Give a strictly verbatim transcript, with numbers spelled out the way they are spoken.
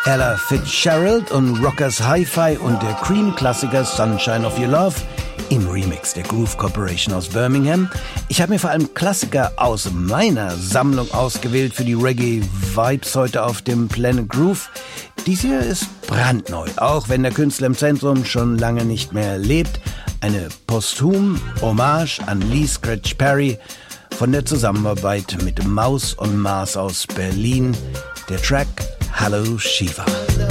Ella Fitzgerald und Rockers Hi-Fi und der Cream-Klassiker Sunshine of Your Love im Remix der Groove Corporation aus Birmingham. Ich habe mir vor allem Klassiker aus meiner Sammlung ausgewählt für die Reggae-Vibes heute auf dem Planet Groove. Dies hier ist brandneu, auch wenn der Künstler im Zentrum schon lange nicht mehr lebt. Eine posthum Hommage an Lee Scratch Perry von der Zusammenarbeit mit Maus und Mars aus Berlin. Der Track Hello Shiva.